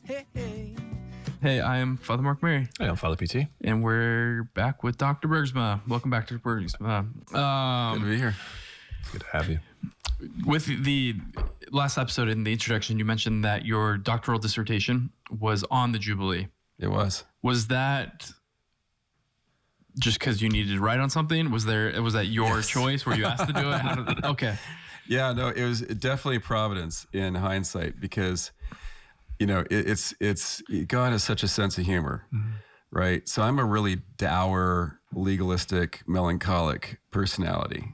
Hey, I'm Father Mark Mary. Hey, I'm Father PT. And we're back with Dr. Bergsma. Welcome back to Bergsma. Good to be here. It's good to have you. With the last episode in the introduction, you mentioned that your doctoral dissertation was on the Jubilee. It was. Was that just because you needed to write on something? Was that your choice? Were you asked to do it? Okay. Yeah, no, it was definitely providence in hindsight because, you know, it's God has such a sense of humor, right? So I'm a really dour, legalistic, melancholic personality.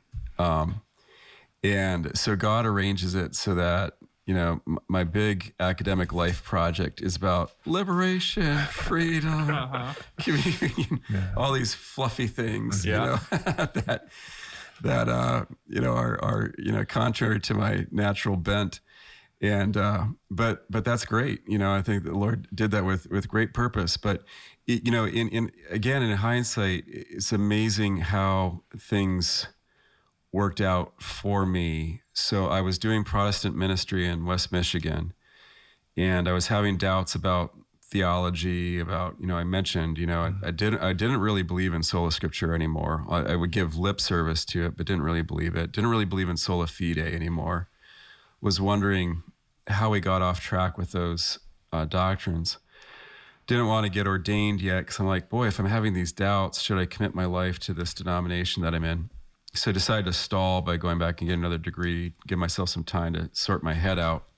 And so God arranges it so that, you know, my big academic life project is about liberation, freedom, communion, all these fluffy things, you know, that you know, are, you know, contrary to my natural bent. And, but that's great. You know, I think the Lord did that with great purpose, but you know, in hindsight, it's amazing how things worked out for me. So I was doing Protestant ministry in West Michigan, and I was having doubts about theology, about, you know, I mentioned, you know, I didn't really believe in sola scriptura anymore. I would give lip service to it, but didn't really believe it. Didn't really believe in sola fide anymore. Was wondering how we got off track with those doctrines. Didn't want to get ordained yet because I'm like, boy, if I'm having these doubts, should I commit my life to this denomination that I'm in? So I decided to stall by going back and get another degree, give myself some time to sort my head out.